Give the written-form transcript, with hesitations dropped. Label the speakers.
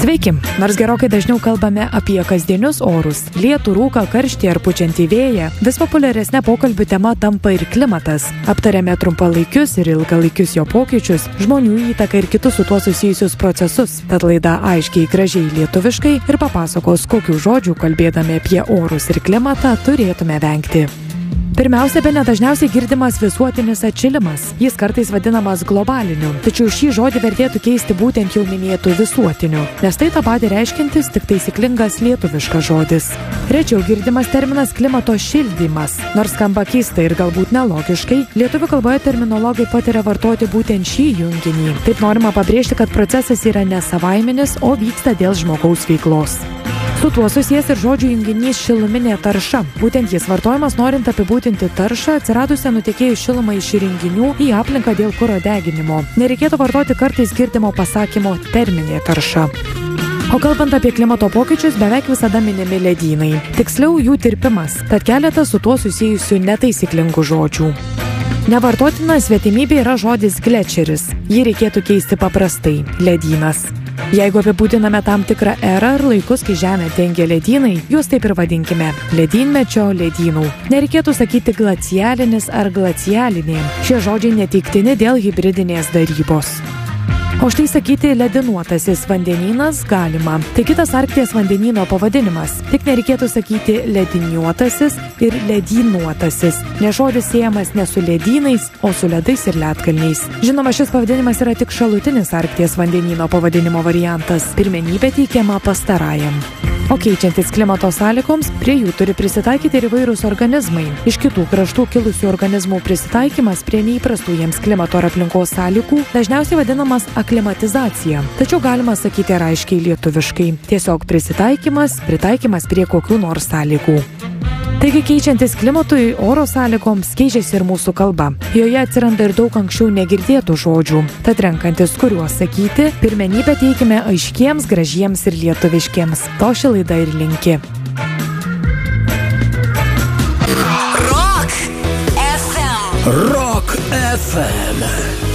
Speaker 1: Sveiki! Nors gerokai dažniau kalbame apie kasdienius orus – lietų, rūką, karštį ar pučiantį vėją, vis populiaresnė pokalbių tema tampa ir klimatas. Aptarėme trumpalaikius ir ilgalaikius jo pokyčius, žmonių įtaką ir kitus su tuo susijusius procesus. Tad laida aiškiai, gražiai lietuviškai ir papasakos, kokių žodžių kalbėdami apie orus ir klimatą turėtume vengti. Pirmiausia, bene dažniausiai girdimas visuotinis atšilimas. Jis kartais vadinamas globaliniu, tačiau šį žodį vertėtų keisti būtent jau minėtų visuotiniu, nes tai tą patį reiškiantis tik taisyklingas lietuviškas žodis. Rečiau girdimas terminas klimato šildymas. Nors skamba keistai ir galbūt nelogiškai, lietuvių kalboje terminologai patiria vartoti būtent šį junginį. Taip norima pabrėžti, kad procesas yra ne savaiminis, o vyksta dėl žmogaus veiklos. Su tuo susijęs ir žodžių junginys šiluminė tarša. Būtent jis vartojamas norint apibūdinti taršą, atsiradusią nutekėjus šilumą iš įrenginių į aplinką dėl kuro deginimo. Nereikėtų vartoti kartais girdimo pasakymo terminė tarša. O kalbant apie klimato pokyčius, beveik visada minimi ledynai. Tiksliau jų tirpimas, tad keletas su tuo susijusių netaisyklingų žodžių. Nevartotina svetimybė yra žodis glečeris. Jį reikėtų keisti paprastai – ledynas. Jeigu apibūdiname tam tikrą erą ar laikus, kai Žemė dengia ledynai, juos taip ir vadinkime – ledynmečio ledynų. Nereikėtų sakyti glacialinis ar glacialinė. Šie žodžiai neteiktini dėl hibridinės darybos. O štai sakyti ledinuotasis vandenynas galima. Tai kitas Arkties vandenyno pavadinimas. Tik nereikėtų sakyti lediniuotasis ir ledynuotasis, nes žodis siejamas ne su ledynais, o su ledais ir ledkalniais. Žinoma, šis pavadinimas yra tik šalutinis Arkties vandenyno pavadinimo variantas. Pirmenybė teikiama pastarajam. O keičiantis klimato sąlygoms, prie jų turi prisitaikyti ir įvairūs organizmai. Iš kitų kraštų kilusių organizmų prisitaikymas prie neįprastų jiems klimato ar aplinkos sąlygų dažniausiai vadinamas aklimatizacija. Tačiau galima sakyti ir aiškiai lietuviškai. Tiesiog pritaikymas prie kokių nors sąlygų. Taigi keičiantis klimatui, oro sąlygoms keičiasi ir mūsų kalba. Joje atsiranda ir daug anksčiau negirdėtų žodžių. Tad renkantis, kuriuos sakyti, pirmenybę teikime aiškiems, gražiems ir lietuviškiems. To ši laida ir linki.
Speaker 2: Rock FM.